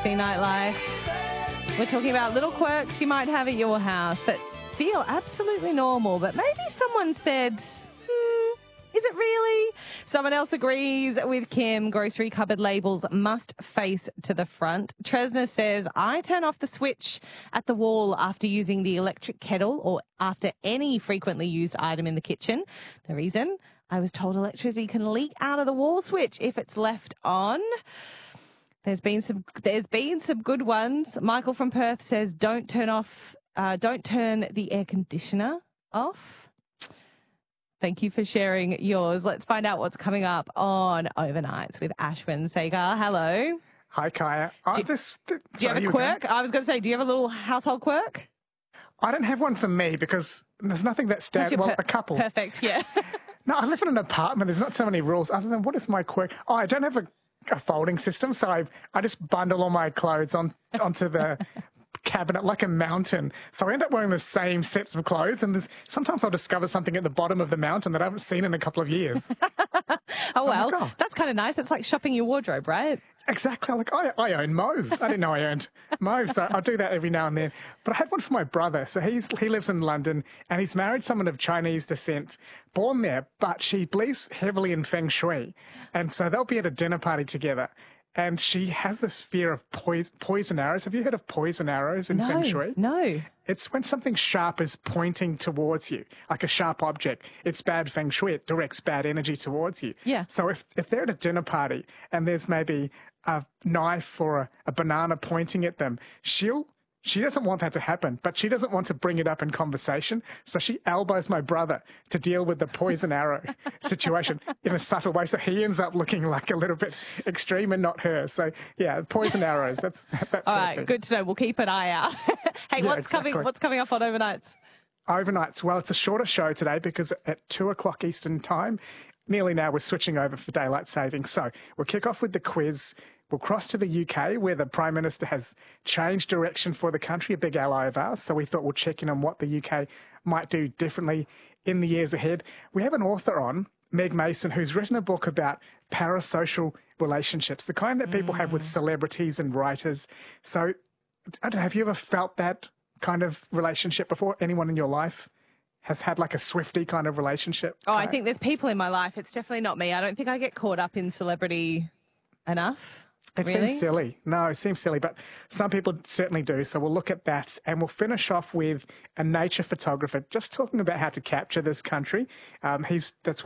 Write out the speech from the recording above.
ABC Nightlife. We're talking about little quirks you might have at your house that feel absolutely normal, but maybe someone said, is it really? Someone else agrees with Kim. Grocery cupboard labels must face to the front. Tresna says, I turn off the switch at the wall after using the electric kettle or after any frequently used item in the kitchen. The reason? I was told electricity can leak out of the wall switch if it's left on. There's been some good ones. Michael from Perth says, don't turn the air conditioner off. Thank you for sharing yours. Let's find out what's coming up on Overnights with Ashwin Segar. Hello. Hi, Kaya. Do you have a quirk? I was going to say, do you have a little household quirk? I don't have one for me because there's nothing that stands. Well, a couple. Perfect, yeah. No, I live in an apartment. There's not so many rules other than what is my quirk? Oh, I don't have a folding system, so I just bundle all my clothes onto the cabinet like a mountain. So I end up wearing the same sets of clothes, and sometimes I'll discover something at the bottom of the mountain that I haven't seen in a couple of years. Oh, well, that's kind of nice. It's like shopping your wardrobe, right? Exactly. Like, I own Mauve. I didn't know I owned Mauve, so I'll do that every now and then. But I had one for my brother. So he lives in London, and he's married someone of Chinese descent, born there, but she believes heavily in Feng Shui. And so they'll be at a dinner party together. And she has this fear of poison arrows. Have you heard of poison arrows in Feng Shui? No. It's when something sharp is pointing towards you, like a sharp object. It's bad Feng Shui. It directs bad energy towards you. Yeah. So if they're at a dinner party and there's maybe a knife or a banana pointing at them, she doesn't want that to happen, but she doesn't want to bring it up in conversation. So she elbows my brother to deal with the poison arrow situation in a subtle way. So he ends up looking like a little bit extreme and not her. So yeah, poison arrows. That's all right. Good to know. We'll keep an eye out. Hey, yeah, what's coming up on Overnights? Overnights. Well, it's a shorter show today because at 2:00 Eastern time, nearly now we're switching over for daylight saving. So we'll kick off with the quiz. We'll cross to the UK where the Prime Minister has changed direction for the country, a big ally of ours. So we thought we'll check in on what the UK might do differently in the years ahead. We have an author on, Meg Mason, who's written a book about parasocial relationships, the kind that people have with celebrities and writers. So I don't know, have you ever felt that kind of relationship before? Anyone in your life has had like a Swiftie kind of relationship? Oh, I think there's people in my life. It's definitely not me. I don't think I get caught up in celebrity enough. It really? seems silly. No, it seems silly, but some people certainly do. So we'll look at that, and we'll finish off with a nature photographer just talking about how to capture this country. That's